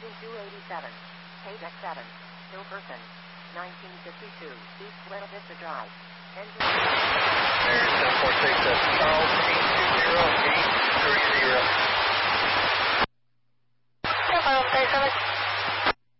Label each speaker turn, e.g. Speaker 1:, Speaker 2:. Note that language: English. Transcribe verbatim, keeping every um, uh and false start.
Speaker 1: Engine two eighty-seven. Paydeck seven. Hilperson. nineteen fifty-two. East Buena Vista Drive. Engine...
Speaker 2: Air seven four six, Charles, three two zero, eight three zero.